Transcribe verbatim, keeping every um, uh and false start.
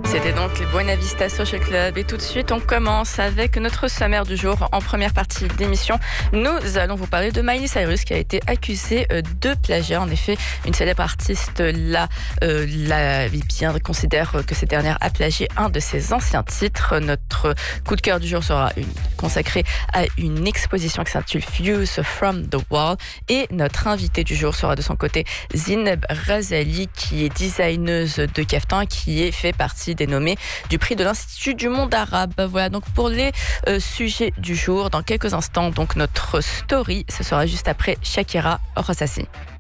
C'était donc les Buena Vista Social Club et tout de suite on commence avec notre sommaire du jour. En première partie d'émission, nous allons vous parler de Miley Cyrus qui a été accusée de plagiat. En effet, une célèbre artiste la, euh, la bien considère que cette dernière a plagié un de ses anciens titres. Notre coup de cœur du jour sera une, consacré à une exposition qui s'intitule Views from the Wall et notre invité du jour sera de son côté Zineb Razali qui est designeuse de caftan qui est fait partie des nommés du prix de l'Institut du monde arabe. Voilà donc pour les euh, sujets du jour. Dans quelques instants, donc notre story, ce sera juste après Shakira Rossassi.